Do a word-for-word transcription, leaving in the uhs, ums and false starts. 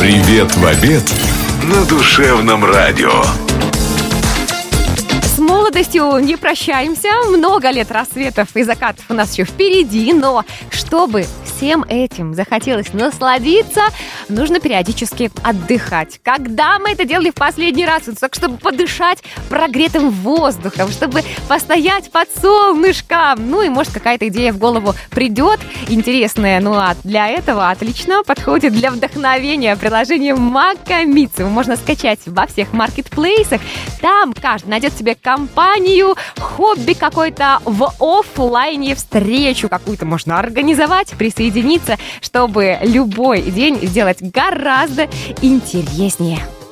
Привет в обед на душевном радио. С молодостью не прощаемся. Много лет рассветов и закатов у нас еще впереди. Но чтобы всем этим захотелось насладиться, нужно периодически отдыхать. Когда мы это делали в последний раз? Так, чтобы подышать прогретым воздухом, чтобы постоять под солнышком. Ну и, может, какая-то идея в голову придет интересная. Ну а для этого отлично подходит для вдохновения приложение Макомицу. Можно скачать во всех маркетплейсах. Там каждый найдет себе компанию, хобби какое-то в офлайне, встречу какую-то можно организовать, присоединиться, чтобы любой день сделать гораздо интереснее.